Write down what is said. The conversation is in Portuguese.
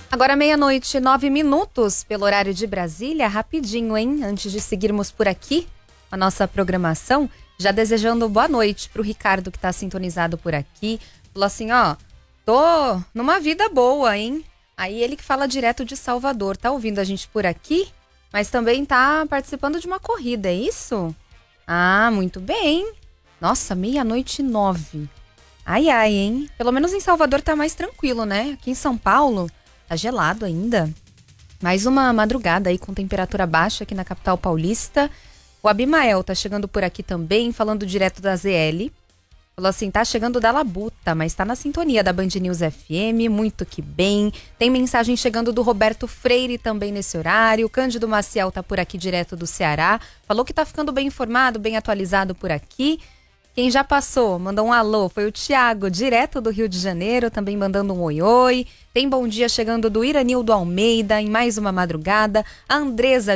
Agora 12h, 9 pelo horário de Brasília, rapidinho, hein? Antes de seguirmos por aqui a nossa programação, já desejando boa noite pro Ricardo que tá sintonizado por aqui. Falou assim, ó, tô numa vida boa, hein? Aí ele que fala direto de Salvador, tá ouvindo a gente por aqui, mas também tá participando de uma corrida, é isso? Ah, muito bem. Nossa, 12h09. Ai, ai, hein? Pelo menos em Salvador tá mais tranquilo, né? Aqui em São Paulo tá gelado ainda. Mais uma madrugada aí com temperatura baixa aqui na capital paulista. O Abimael tá chegando por aqui também, falando direto da ZL. Falou assim, tá chegando da Labuta, mas tá na sintonia da Band News FM, muito que bem. Tem mensagem chegando do Roberto Freire também nesse horário. O Cândido Maciel tá por aqui direto do Ceará. Falou que tá ficando bem informado, bem atualizado por aqui. Quem já passou, mandou um alô, foi o Tiago, direto do Rio de Janeiro, também mandando um oi-oi. Tem bom dia chegando do Iranildo Almeida, em mais uma madrugada. A Andresa